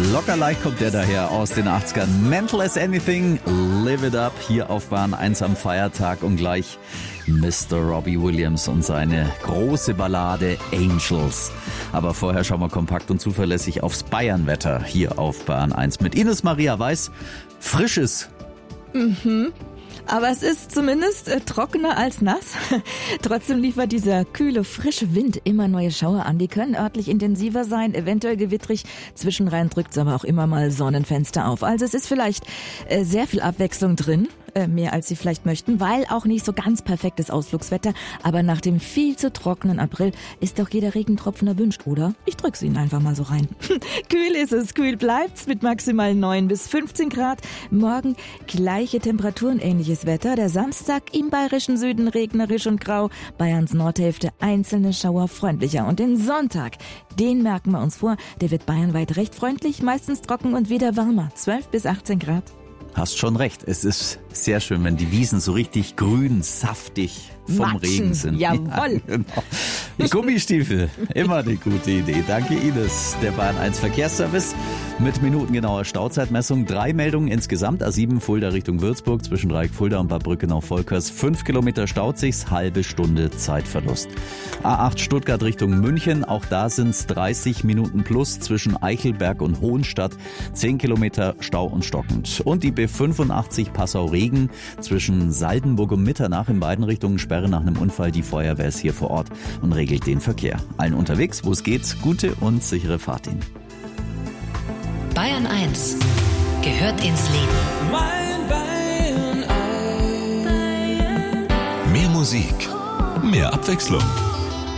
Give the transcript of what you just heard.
Locker leicht kommt der daher aus den 80ern. Mental as Anything, Live It Up, hier auf Bahn 1 am Feiertag und gleich Mr. Robbie Williams und seine große Ballade Angels. Aber vorher schauen wir kompakt und zuverlässig aufs Bayernwetter hier auf Bahn 1 mit Ines Maria Weiß. Frisches. Aber es ist zumindest trockener als nass. Trotzdem liefert dieser kühle, frische Wind immer neue Schauer an. Die können örtlich intensiver sein, eventuell gewittrig. Zwischenrein drückt's aber auch immer mal Sonnenfenster auf. Also es ist vielleicht sehr viel Abwechslung drin. Mehr als Sie vielleicht möchten, weil auch nicht so ganz perfektes Ausflugswetter. Aber nach dem viel zu trockenen April ist doch jeder Regentropfen erwünscht, oder? Ich drück's Ihnen einfach mal so rein. Kühl ist es, kühl bleibt's mit maximal 9 bis 15 Grad. Morgen gleiche Temperaturen, ähnliches Wetter. Der Samstag im bayerischen Süden regnerisch und grau. Bayerns Nordhälfte einzelne Schauer freundlicher. Und den Sonntag, den merken wir uns vor. Der wird bayernweit recht freundlich, meistens trocken und wieder warmer. 12 bis 18 Grad. Hast schon recht, es ist sehr schön, wenn die Wiesen so richtig grün, saftig vom Regen sind. Jawohl. Ja, genau. Gummistiefel, immer eine gute Idee. Danke Ines. Der Bahn 1 Verkehrsservice mit minutengenauer Stauzeitmessung. 3 Meldungen insgesamt. A7 Fulda Richtung Würzburg zwischen Dreieck Fulda und Bad Brückenau-Volkers. 5 Kilometer staut sich's, halbe Stunde Zeitverlust. A8 Stuttgart Richtung München. Auch da sind's 30 Minuten plus zwischen Eichelberg und Hohenstadt. 10 Kilometer Stau und stockend. Und die B85 Passau-Regen zwischen Saldenburg und Mitternach in beiden Richtungen Sperre nach einem Unfall. Die Feuerwehr ist hier vor Ort und regelt den Verkehr. Allen unterwegs, wo es geht, gute und sichere Fahrt Ihnen. Bayern 1 gehört ins Leben. Mein Bayern 1. Mehr Musik, mehr Abwechslung.